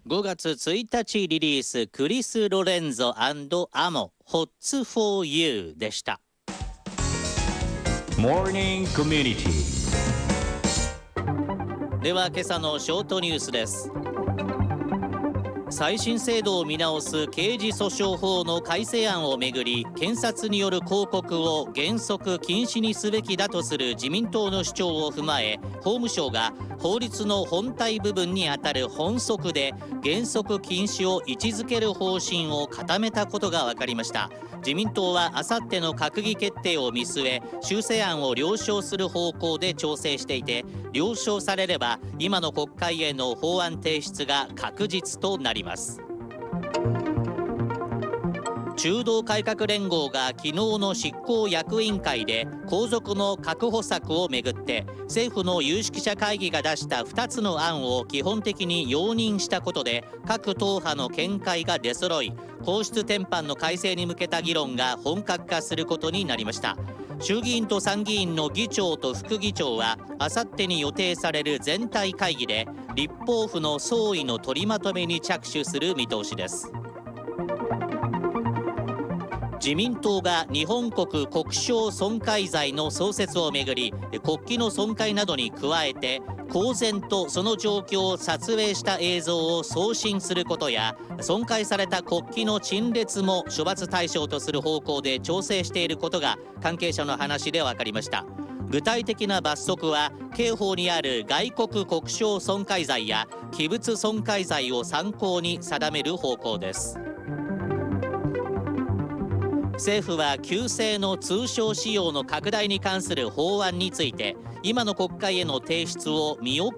5月1日リリース、クリス・ロレンゾ&アモ Hots for You でした。 Morning Community。 では今朝のショートニュースです。再審制度を見直す刑事訴訟法の改正案をめぐり、検察による抗告を原則禁止にすべきだとする自民党の主張を踏まえ、法務省が法律の本体部分にあたる本則で原則禁止を位置づける方針を固めたことが分かりました。自民党はあさっての閣議決定を見据え、修正案を了承する方向で調整していて、了承されれば今の国会への法案提出が確実となります。中道改革連合が昨日の執行役員会で皇族の確保策をめぐって政府の有識者会議が出した2つの案を基本的に容認したことで、各党派の見解が出揃い、皇室典範の改正に向けた議論が本格化することになりました。衆議院と参議院の議長と副議長はあさってに予定される全体会議で立法府の総意の取りまとめに着手する見通しです。自民党が日本国国章損壊罪の創設をめぐり、国旗の損壊などに加えて公然とその状況を撮影した映像を送信することや、損壊された国旗の陳列も処罰対象とする方向で調整していることが関係者の話で分かりました。具体的な罰則は刑法にある外国国章損壊罪や器物損壊罪を参考に定める方向です。政府は旧姓の通称使用の拡大に関する法案について今の国会への提出を見送